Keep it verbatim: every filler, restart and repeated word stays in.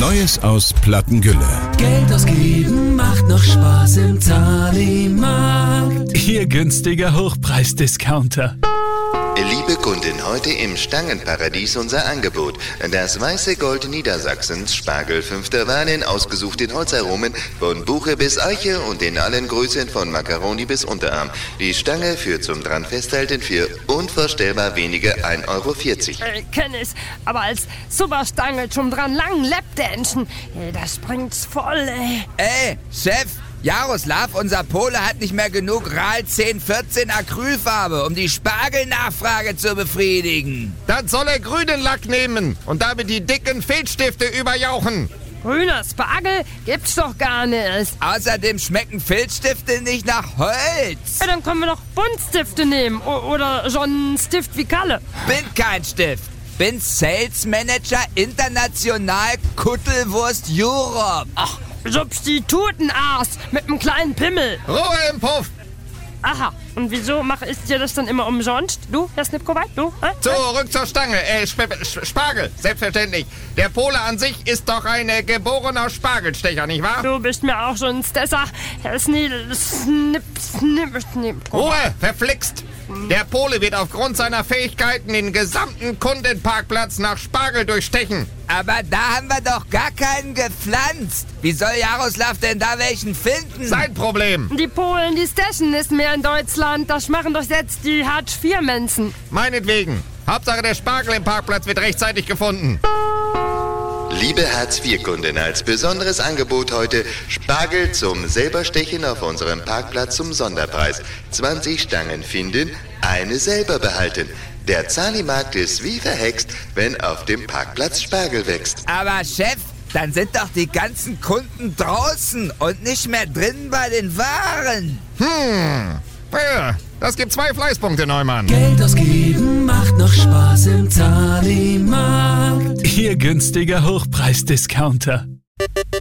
Neues aus Plattengülle. Geld ausgeben macht noch Spaß im Zahlimarkt. Ihr günstiger Hochpreisdiscounter. Liebe Kundin, heute im Stangenparadies unser Angebot. Das weiße Gold Niedersachsens, Spargel fünfter Wahl in ausgesuchten Holzaromen, von Buche bis Eiche und in allen Größen von Macaroni bis Unterarm. Die Stange führt zum dran festhalten für unvorstellbar wenige ein Euro vierzig. Ich kenn es, aber als Superstange zum dran langen Lapdänchen, das bringt's voll, ey. Ey, Chef! Jaroslav, unser Pole hat nicht mehr genug RAL zehn vierzehn Acrylfarbe, um die Spargelnachfrage zu befriedigen. Dann soll er grünen Lack nehmen und damit die dicken Filzstifte überjauchen. Grüner Spargel gibt's doch gar nicht. Außerdem schmecken Filzstifte nicht nach Holz. Ja, dann können wir doch Buntstifte nehmen. O- oder so einen Stift wie Kalle. Bin kein Stift. Bin Sales Manager International Kuttelwurst Europe. Ach, Substitutenaas mit einem kleinen Pimmel. Ruhe im Puff! Aha, und wieso mache ich dir das dann immer umsonst? Du, Herr Snipkoweit, du? Hä? Zurück zur Stange. Äh, Sp Sp Spargel, selbstverständlich. Der Pole an sich ist doch ein äh, geborener Spargelstecher, nicht wahr? Du bist mir auch schon ein Stesser. Herr Snip, Snip, Snip, Snip. Ruhe, verflixt! Der Pole wird aufgrund seiner Fähigkeiten den gesamten Kundenparkplatz nach Spargel durchstechen. Aber da haben wir doch gar keinen gepflanzt. Wie soll Jaroslav denn da welchen finden? Sein Problem. Die Polen, die stechen nicht mehr in Deutschland. Das machen doch jetzt die Hartz vier Menschen. Meinetwegen. Hauptsache der Spargel im Parkplatz wird rechtzeitig gefunden. Liebe Hartz vier Kunden, als besonderes Angebot heute Spargel zum selberstechen auf unserem Parkplatz zum Sonderpreis. zwanzig Stangen finden, eine selber behalten. Der Zahlimarkt ist wie verhext, wenn auf dem Parkplatz Spargel wächst. Aber Chef, dann sind doch die ganzen Kunden draußen und nicht mehr drin bei den Waren. Hm, ja, das gibt zwei Fleißpunkte, Neumann. Geld ausgeben macht noch Spaß im Zahlimarkt. Ihr günstiger Hochpreisdiscounter.